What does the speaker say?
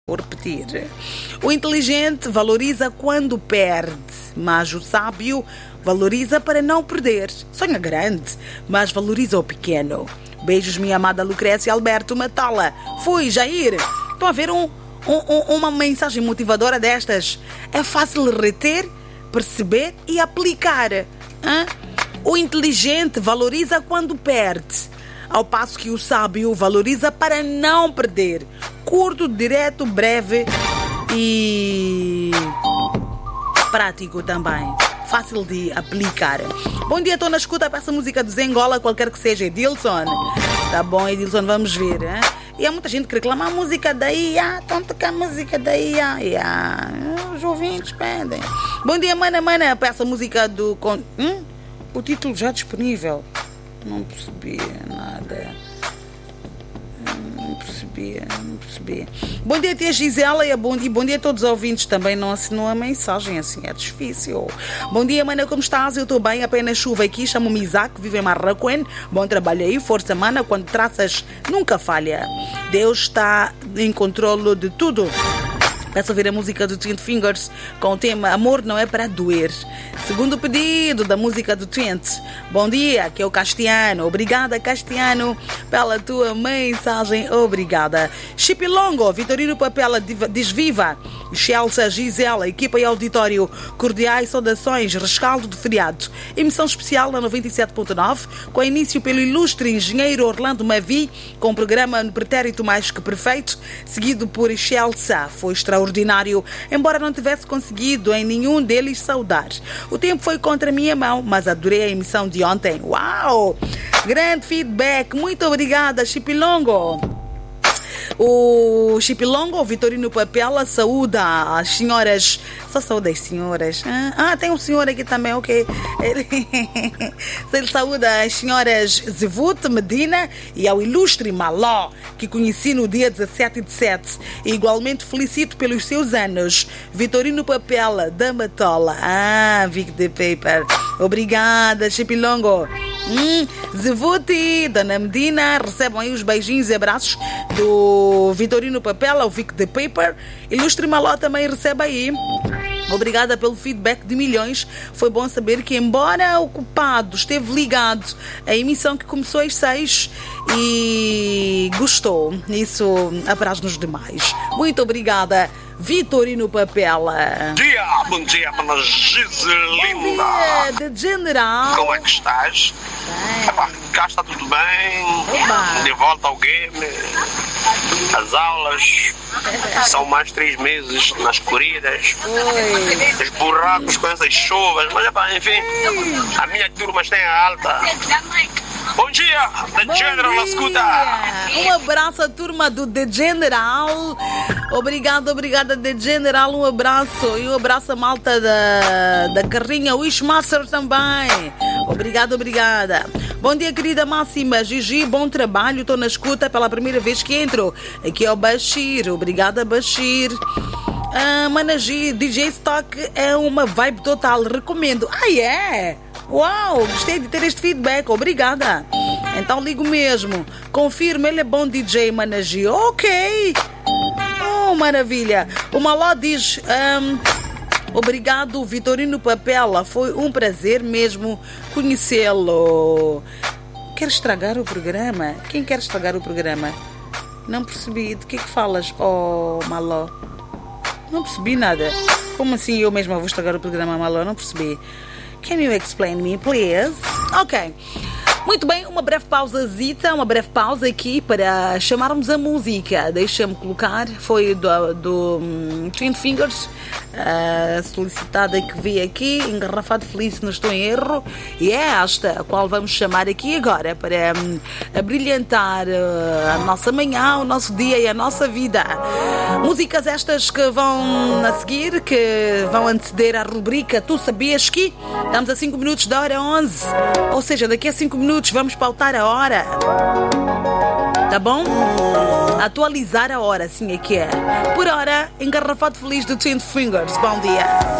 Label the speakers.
Speaker 1: Vou repetir. O inteligente valoriza quando perde, mas o sábio valoriza para não perder. Sonha grande, mas valoriza o pequeno. Beijos, minha amada Lucrécia Alberto Matala. Fui, Jair. Estão a ver uma mensagem motivadora destas? É fácil reter, perceber e aplicar. O inteligente valoriza quando perde, ao passo que o sábio valoriza para não perder. Curto, direto, breve e prático também. Fácil de aplicar. Bom dia, estou na escuta para essa música do Zengola, qualquer que seja. Edilson. Tá bom, Edilson, vamos ver. Hein? E há muita gente que reclama a música daí. Estão a tocar a música daí. Os ouvintes pedem. Bom dia, mana, para essa música do... O título já disponível. Não percebi nada. Não percebi. Bom dia, tia Gisela, e bom dia a todos os ouvintes. Também não assinou a mensagem, assim é difícil. Bom dia, mana, como estás? Eu estou bem, apenas chuva aqui. Chamo-me Isaac, vivo em Marrakech. Bom trabalho aí, força, mana. Quando traças, nunca falha. Deus está em controle de tudo. Peço ouvir a música do Twin Fingers com o tema Amor Não É Para Doer. Segundo pedido da música do Twint. Bom dia, que é o Castiano. Obrigada, Castiano, pela tua mensagem. Obrigada. Chip Longo, Vitorino Papela, diz viva. Chelsea, Gisela, equipa e auditório, cordiais saudações, rescaldo de feriado. Emissão especial na 97.9, com início pelo ilustre engenheiro Orlando Mavi, com o programa no Pretérito Mais Que Perfeito, seguido por Chelsea. Foi extraordinário, embora não tivesse conseguido em nenhum deles saudar. O tempo foi contra a minha mão, mas adorei a emissão de ontem. Uau! Grande feedback, muito obrigada, Chipilongo. O Chipilongo, o Vitorino Papela, saúda as senhoras. Só saúda as senhoras. Tem um senhor aqui também, ok. Ele saúda as senhoras Zivut, Medina e ao ilustre Maló, que conheci no dia 17 de 7. E igualmente felicito pelos seus anos. Vitorino Papela, da Matola. Vic the Paper. Obrigada, Chipilongo. Zivuti, Dona Medina, recebam aí os beijinhos e abraços do Vitorino Papela, o Vic the Paper. Ilustre Maló também recebe aí. Obrigada pelo feedback de milhões. Foi bom saber que, embora ocupado, esteve ligado à emissão que começou às 6 e gostou. Isso apraz-nos demais. Muito obrigada, Vitorino Papela.
Speaker 2: Bom dia, mana Giselinda.
Speaker 1: Bom dia, de General.
Speaker 2: Como é que estás? Cá está tudo bem. De volta ao game. As aulas são mais 3 meses nas corridas. Os buracos com essas chuvas. Mas, enfim, a minha turma está em alta. Bom dia, The General na escuta.
Speaker 1: Um abraço à turma do The General. Obrigada, The General. Um abraço. E um abraço à malta da carrinha Wishmaster também. Obrigada. Bom dia, querida Máxima. Gigi, bom trabalho. Estou na escuta pela primeira vez que entro. Aqui é o Bashir. Obrigada, Bashir. Managi, DJ Stock é uma vibe total. Recomendo. É? Uau, gostei de ter este feedback. Obrigada. Então ligo mesmo. Confirma, ele é bom DJ, Managi. Ok. Maravilha. O Maló diz... Obrigado, Vitorino Papela. Foi um prazer mesmo conhecê-lo. Quer estragar o programa? Quem quer estragar o programa? Não percebi. De que falas, Maló? Não percebi nada. Como assim eu mesma vou estragar o programa, Maló? Não percebi. Can you explain me, please? Ok. Muito bem, uma breve pausa aqui para chamarmos a música. Deixa-me colocar, foi do Twin Fingers, solicitada que vi aqui, engarrafado feliz, se não estou em erro, e é esta a qual vamos chamar aqui agora para brilhantar a nossa manhã, o nosso dia e a nossa vida. Músicas estas que vão a seguir, que vão anteceder a rubrica Tu Sabias Que? Estamos a 5 minutos da hora 11, ou seja, daqui a 5 minutos vamos pautar a hora. Tá bom? Atualizar a hora, assim é que é. Por hora, engarrafado feliz do Twin Fingers. Bom dia.